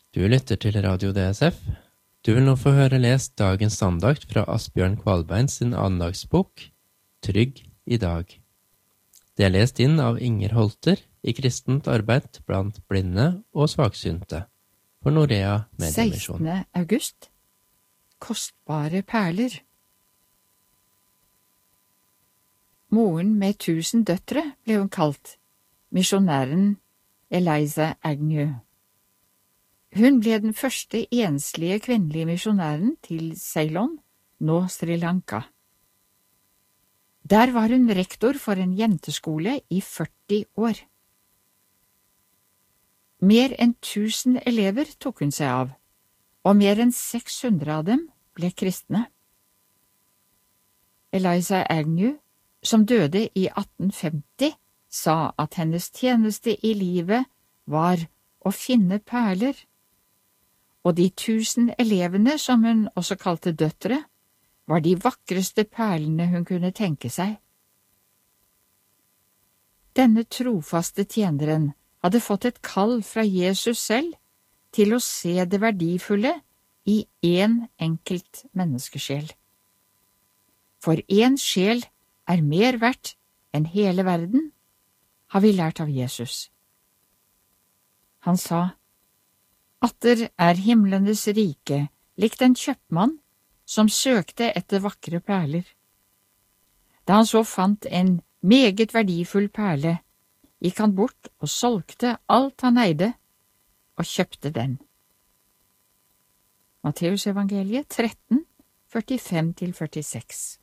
Du lytter til Radio DSF. Du vil nå få høre lest dagens andakt fra Asbjørn Kvalbein sin andagsbok, Trygg i dag. Det er lest inn av Inger Holter i kristent arbeid blant blinde og svaksynte for Norea Mediemisjon. 16. august. Kostbare perler. Moren med 1000 døtre ble hun kalt, misjonæren Eliza Agnew. Hun ble den første enslige kvinnelige misjonæren til Ceylon, nå Sri Lanka. Der var hun rektor for en jenteskole i 40 år. Mer enn 1000 elever tok hun seg av, og mer enn 600 av dem ble kristne. Eliza Agnew, som døde i 1850, sa at hennes tjeneste i livet var å finne perler, og de 1000 elevene som hun også kalte døtre, var de vakreste perlene hun kunne tenke seg. Denne trofaste tjeneren hadde fått et kall fra Jesus selv til å se det verdifulle i én enkelt menneskesjel. For én sjel er mer verdt enn hele verden, har vi lært av Jesus. Han sa, «Atter er himlenes rike likt en kjøpmann som søkte etter vakre perler. Da han så fant en meget verdifull perle, gikk han bort og solgte alt han eide, og kjøpte den.» Matteus evangeliet 13, 45-46.